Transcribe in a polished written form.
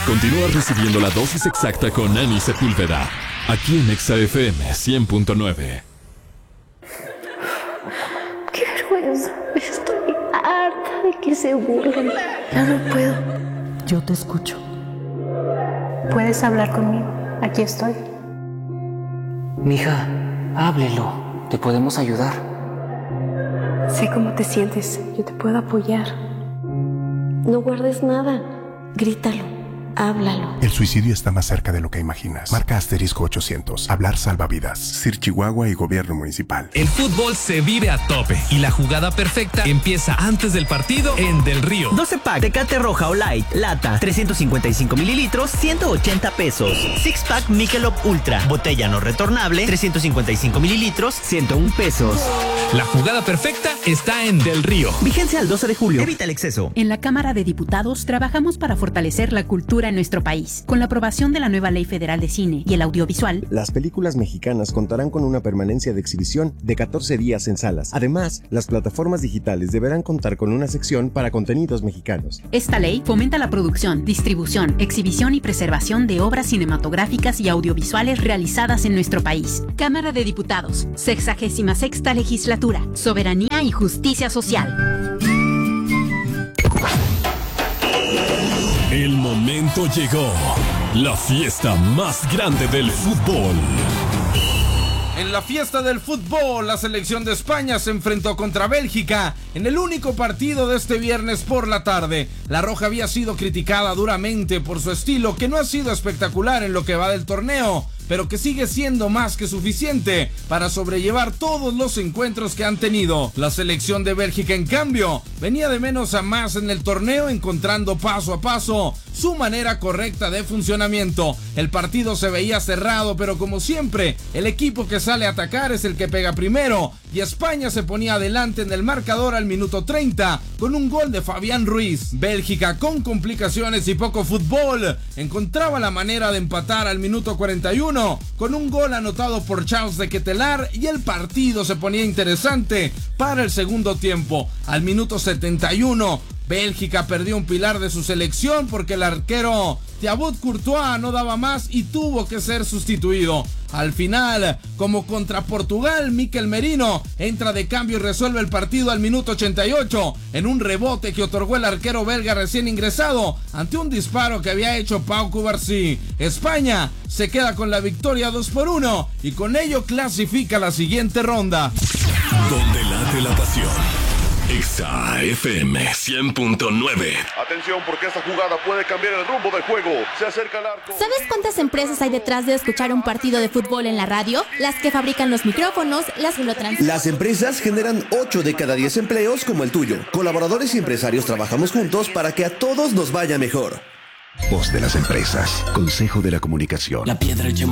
Continúa recibiendo la dosis exacta con Ani Sepúlveda, aquí en Exa FM 100.9. ¡Qué vergüenza! Estoy harta de que se burlen. Ya no puedo. Yo te escucho. Puedes hablar conmigo. Aquí estoy. Mija, háblelo. Te podemos ayudar. Sé cómo te sientes. Yo te puedo apoyar. No guardes nada. Grítalo. Háblalo. El suicidio está más cerca de lo que imaginas. Marca *800. Hablar salva vidas. Sir Chihuahua y Gobierno Municipal. El fútbol se vive a tope y la jugada perfecta empieza antes del partido en Del Río. 12 pack Tecate Roja o Light, lata, 355 mililitros, 180 pesos. 6 pack Michelob Ultra, botella no retornable, 355 mililitros, 101 pesos. La jugada perfecta está en Del Río. Vigencia al 12 de julio. Evita el exceso. En la Cámara de Diputados trabajamos para fortalecer la cultura en nuestro país. Con la aprobación de la nueva Ley Federal de Cine y el Audiovisual, las películas mexicanas contarán con una permanencia de exhibición de 14 días en salas. Además, las plataformas digitales deberán contar con una sección para contenidos mexicanos. Esta ley fomenta la producción, distribución, exhibición y preservación de obras cinematográficas y audiovisuales realizadas en nuestro país. Cámara de Diputados, 66ª Legislatura, Soberanía y Justicia Social. El momento llegó. La fiesta más grande del fútbol. En la fiesta del fútbol, la selección de España se enfrentó contra Bélgica en el único partido de este viernes por la tarde. La roja había sido criticada duramente por su estilo, que no ha sido espectacular en lo que va del torneo, pero que sigue siendo más que suficiente para sobrellevar todos los encuentros que han tenido. La selección de Bélgica, en cambio, venía de menos a más en el torneo, encontrando paso a paso su manera correcta de funcionamiento. El partido se veía cerrado, pero como siempre, el equipo que sale a atacar es el que pega primero, y España se ponía adelante en el marcador al minuto 30 con un gol de Fabián Ruiz. Bélgica, con complicaciones y poco fútbol, encontraba la manera de empatar al minuto 41 con un gol anotado por Charles de Ketelaar, y el partido se ponía interesante para el segundo tiempo. Al minuto 71, Bélgica perdió un pilar de su selección porque el arquero Thibaut Courtois no daba más y tuvo que ser sustituido. Al final, como contra Portugal, Mikel Merino entra de cambio y resuelve el partido al minuto 88 en un rebote que otorgó el arquero belga recién ingresado ante un disparo que había hecho Pau Cubarsí. España se queda con la victoria 2-1 y con ello clasifica la siguiente ronda. Donde late la pasión. Exa FM 100.9. Atención, porque esta jugada puede cambiar el rumbo del juego. Se acerca el arco. ¿Sabes cuántas empresas hay detrás de escuchar un partido de fútbol en la radio? Las que fabrican los micrófonos, las que lo transmiten. Las empresas generan 8 de cada 10 empleos como el tuyo. Colaboradores y empresarios trabajamos juntos para que a todos nos vaya mejor. Voz de las empresas. Consejo de la Comunicación. La piedra, el